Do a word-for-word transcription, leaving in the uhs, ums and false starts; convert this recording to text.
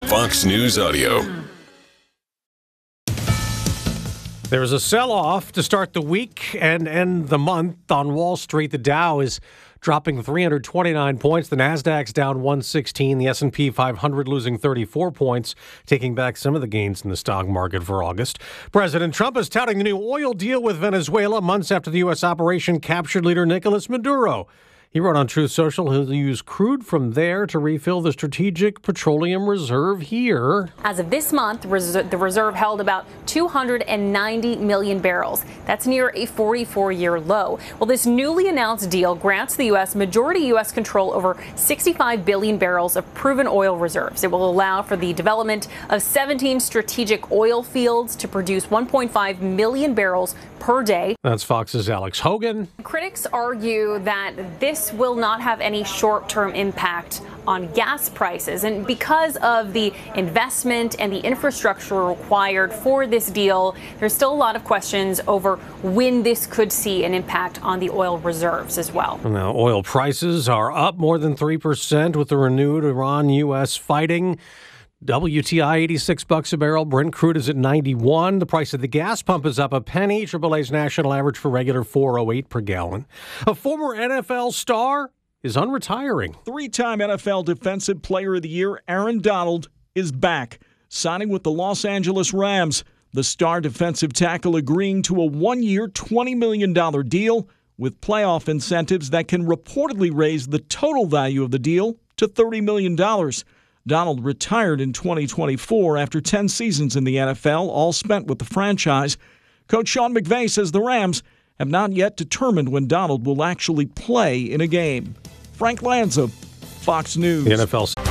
Fox News Audio. There is a sell-off to start the week and end the month on Wall Street. The Dow is dropping three hundred twenty-nine points. The Nasdaq's down one sixteen. The S and P five hundred losing thirty-four points, taking back some of the gains in the stock market for August. President Trump is touting the new oil deal with Venezuela months after the U S operation captured leader Nicolas Maduro. He wrote on Truth Social he'll use crude from there to refill the Strategic Petroleum Reserve here. As of this month, the reserve held about two hundred ninety million barrels. That's near a forty-four-year low. Well, this newly announced deal grants the U S majority U S control over sixty-five billion barrels of proven oil reserves. It will allow for the development of seventeen strategic oil fields to produce one point five million barrels per day. That's Fox's Alex Hogan. Critics argue that this will not have any short-term impact on gas prices. And because of the investment and the infrastructure required for this deal, there's still a lot of questions over when this could see an impact on the oil reserves as well. Now, oil prices are up more than three percent with the renewed Iran-U S fighting. W T I eighty-six bucks a barrel. Brent crude is at ninety-one. The price of the gas pump is up a penny. triple A's national average for regular four oh eight per gallon. A former N F L star is unretiring. Three-time N F L Defensive Player of the Year Aaron Donald is back, signing with the Los Angeles Rams. The star defensive tackle agreeing to a one-year, twenty million dollars deal with playoff incentives that can reportedly raise the total value of the deal to thirty million dollars. Donald retired in twenty twenty-four after ten seasons in the N F L, all spent with the franchise. Coach Sean McVay says the Rams have not yet determined when Donald will actually play in a game. Frank Lanza, Fox News. The N F L